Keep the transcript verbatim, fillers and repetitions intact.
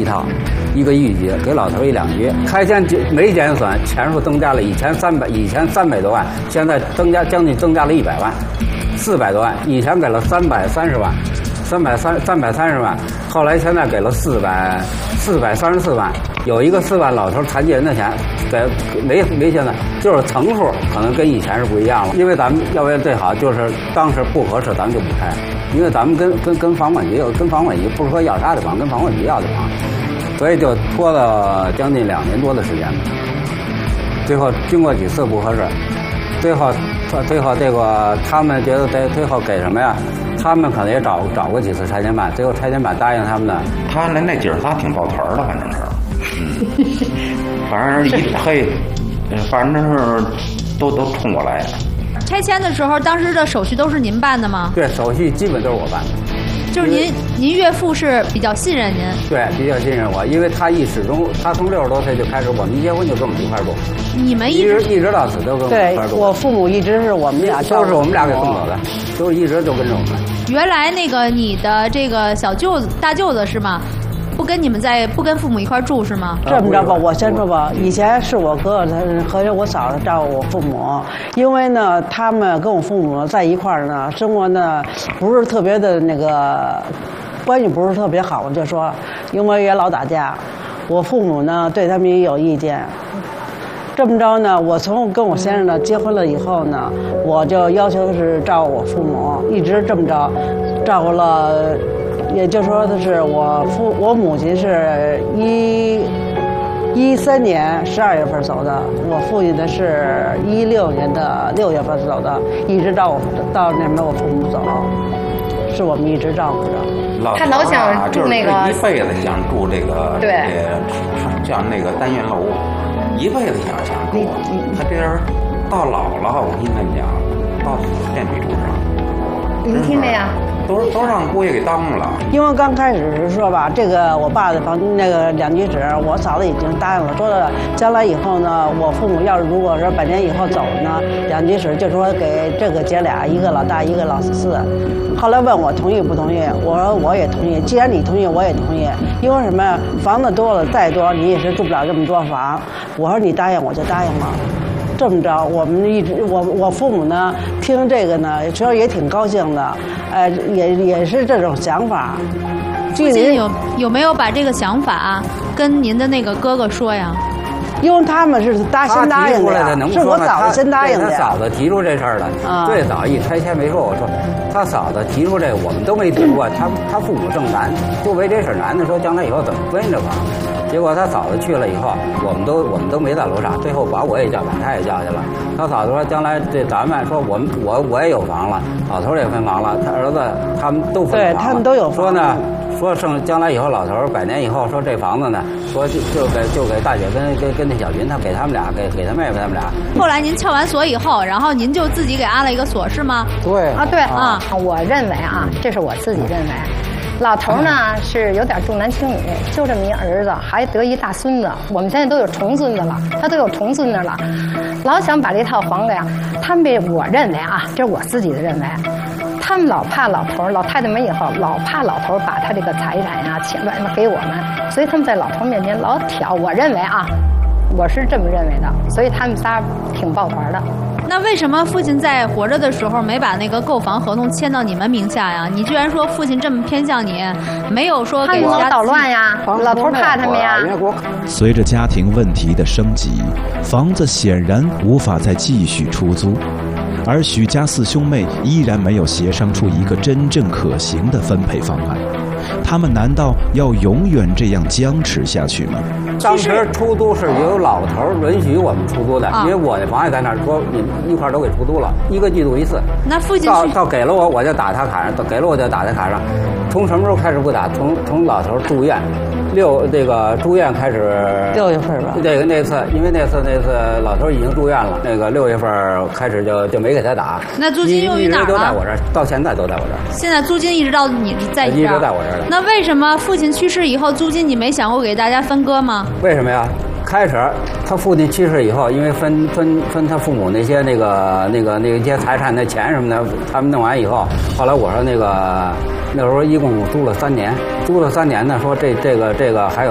一套，一个一局，给老头一两局，开钱就没减损，钱数增加了，以前三百，以前三百多万，现在增加将近增加了一百万，四百多万，以前给了三百三十万，三百三三百三十万，后来现在给了四百四百三十四万，有一个四万老头残疾人的钱，给没没现在就是层数可能跟以前是不一样了，因为咱们要为了最好，就是当时不合适咱们就不开。因为咱们跟跟跟房管局有跟房管局不是说要他的房，跟房管局要的房，所以就拖了将近两年多的时间。最后经过几次不合适，最后最后这个他们觉得得最后给什么呀？他们可能也找找过几次拆迁办，最后拆迁办答应他们的。 他那那姐儿仨挺抱团的，反正是，嗯，反正一嘿，反正是都都冲我来。 拆迁的时候，当时的手续都是您办的吗？ 对，手续基本都是我办的。 就是您，您岳父是比较信任您。 对，比较信任我，因为他一始终，他从六十多岁就开始，我们一结婚就跟我们一块住。 你们一直一直到死都跟我们一块住。 对，我父母一直是我们俩， 都是我们俩给送走的，都是一直都跟着我们。 原来那个你的这个小舅子、大舅子是吗？不跟你们在不跟父母一块住是吗？ 这么着吧，我先说吧。以前是我哥哥和我嫂子照顾我父母，因为呢，他们跟我父母在一块儿呢，生活呢不是特别的那个关系不是特别好，我就说，因为也老打架，我父母呢对他们也有意见。这么着呢，我从跟我先生呢结婚了以后呢，我就要求是照顾我父母，一直这么着，照顾了。也就是说的是我父我母亲是一一三年十二月份走的，我父亲呢是一六年的六月份走的，一直到我到那边我父母走，是我们一直照顾着。 他老想住那个， 一辈子想住这个对， 像那个单元楼，一辈子想想住。他这人到老了，我跟你讲，到死便比住上。 您听着呀。 都都让姑爷给当了。 因为刚开始是说吧，这个我爸的房那个两居室，我嫂子已经答应了，说了将来以后呢，我父母要是如果说百年以后走呢，两居室就说给这个姐俩，一个老大，一个老四。后来问我同意不同意，我说我也同意。既然你同意，我也同意。因为什么呀？房子多了再多，你也是住不了这么多房。我说你答应，我就答应了。这么着，我们一直我我父母呢听这个呢，其实也挺高兴的，呃，也也是这种想法。 父亲有有没有把这个想法跟您的那个哥哥说呀？ 因为他们是答先答应的，是我嫂子先答应的。 他嫂子提出这事儿了，啊、最早一拆迁没说，我说他嫂子提出这个，我们都没提过。他他父母正难，就为这事儿难的，说将来以后怎么分这房。结果他嫂子去了以后，我们都我们都没在楼上，最后把我也叫，把他也叫去了。他嫂子说，将来这咱们说我们我我也有房了，老头也分房了，他儿子他们都分房了， 对他们都有房。 说呢，说剩将来以后老头百年以后说这房子呢，说就就给就给大姐跟跟跟那小云，他给他们俩，给给他妹妹他们俩。 后来您撬完锁以后，然后您就自己给安了一个锁是吗？ 对啊对啊，我认为啊，这是我自己认为。老头呢是有点重男轻女，就这么一儿子，还得一大孙子。我们现在都有重孙子了，他都有重孙子了，老想把这套房子呀，他们这我认为啊，这是我自己的认为，他们老怕老头老太太没以后，老怕老头把他这个财产呀、钱什么给我们，所以他们在老头面前老挑。我认为啊，我是这么认为的，所以他们仨挺抱团的。 那为什么父亲在活着的时候没把那个购房合同签到你们名下呀？你居然说父亲这么偏向你，没有说给人家捣乱呀？老头怕他们呀。 随着家庭问题的升级，房子显然无法再继续出租，而许家四兄妹依然没有协商出一个真正可行的分配方案。他们难道要永远这样僵持下去吗？ 当时出租是由老头允许我们出租的，因为我的房也在那儿，说你们一块儿都给出租了，一个季度一次。 那父亲到到给了我，我就打他卡上；给了我就打他卡上。从什么时候开始不打？从从老头住院，六这个住院开始。 六月份吧。 这个那次，因为那次那次老头已经住院了，那个六月份开始就就没给他打。 那租金用于哪儿了？ 一直都在我这儿，到现在都在我这儿。 现在租金一直到你在你这儿。 一直在我这儿。 那为什么父亲去世以后，租金你没想过给大家分割吗？ 为什么呀？开始他父亲去世以后，因为分分分他父母那些那个那个那个一些财产的钱什么的，他们弄完以后，后来我说那个那时候一共租了三年，租了三年呢，说这这个这个还有